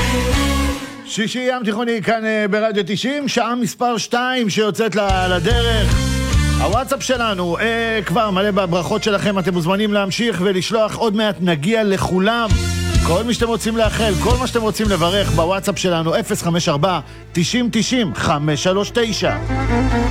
שישי ים תיכוני כאן ברדיו 90, שעה מספר 2 שיוצאת לדרך. הוואטסאפ שלנו כבר מלא בברכות שלכם, אתם מוזמנים להמשיך ולשלוח, עוד מעט נגיע לכולם. כל מי שאתם רוצים לאחל, כל מה שאתם רוצים לברך בוואטסאפ שלנו 054-90-90-539.